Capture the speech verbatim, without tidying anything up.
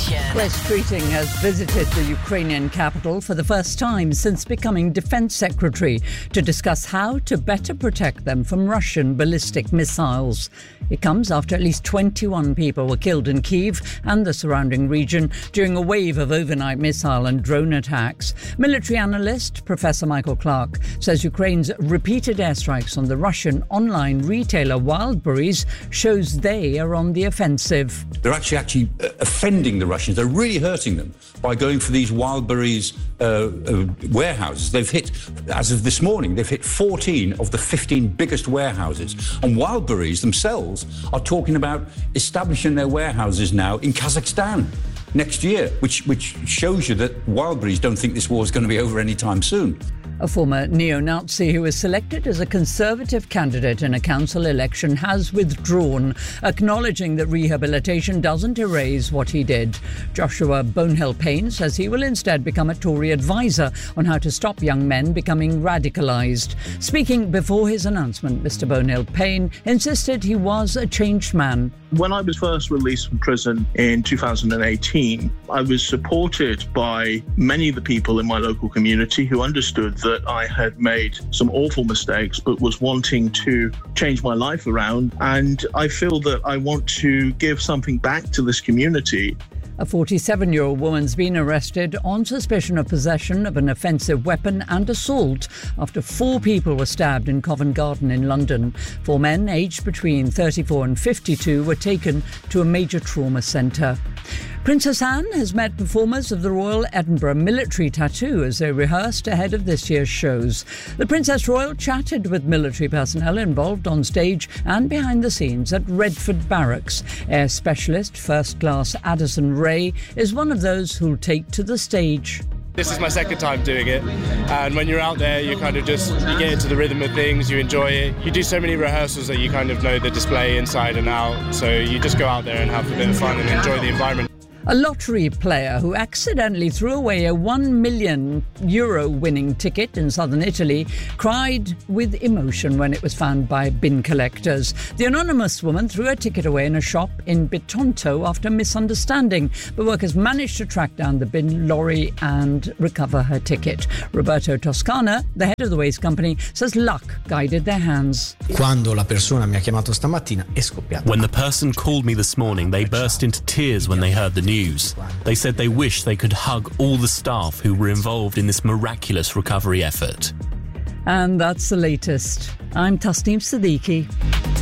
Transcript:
Wes Keating has visited the Ukrainian capital for the first time since becoming Defence Secretary to discuss how to better protect them from Russian ballistic missiles. It comes after at least twenty-one people were killed in Kyiv and the surrounding region during a wave of overnight missile and drone attacks. Military analyst Professor Michael Clark says Ukraine's repeated airstrikes on the Russian online retailer Wildberries shows they are on the offensive. They're actually actually offending the Russians. They're really hurting them by going for these Wildberries uh, uh, warehouses. They've hit, as of this morning, they've hit fourteen of the fifteen biggest warehouses. And Wildberries themselves are talking about establishing their warehouses now in Kazakhstan next year, which, which shows you that Wildberries don't think this war is going to be over anytime soon. A former neo-Nazi who was selected as a Conservative candidate in a council election has withdrawn, acknowledging that rehabilitation doesn't erase what he did. Joshua Bonehill-Payne says he will instead become a Tory advisor on how to stop young men becoming radicalised. Speaking before his announcement, Mr Bonehill-Payne insisted he was a changed man. When I was first released from prison in two thousand eighteen, I was supported by many of the people in my local community who understood that I had made some awful mistakes but was wanting to change my life around. And I feel that I want to give something back to this community. A forty-seven-year-old woman's been arrested on suspicion of possession of an offensive weapon and assault after four people were stabbed in Covent Garden in London. Four men aged between thirty-four and fifty-two were taken to a major trauma centre. Princess Anne has met performers of the Royal Edinburgh Military Tattoo as they rehearsed ahead of this year's shows. The Princess Royal chatted with military personnel involved on stage and behind the scenes at Redford Barracks. Air Specialist First Class Addison Ray is one of those who'll take to the stage. This is my second time doing it, and when you're out there you kind of just you get into the rhythm of things, you enjoy it. You do so many rehearsals that you kind of know the display inside and out, so you just go out there and have a bit of fun and enjoy the environment. A lottery player who accidentally threw away a one million euro winning ticket in southern Italy cried with emotion when it was found by bin collectors. The anonymous woman threw her ticket away in a shop in Bitonto after misunderstanding, but workers managed to track down the bin lorry and recover her ticket. Roberto Toscana, the head of the waste company, says luck guided their hands. Quando la persona mi ha chiamato stamattina è scoppiata. When the person called me this morning, they burst into tears when they heard the news. They said they wish they could hug all the staff who were involved in this miraculous recovery effort. And that's the latest. I'm Tasneem Siddiqui.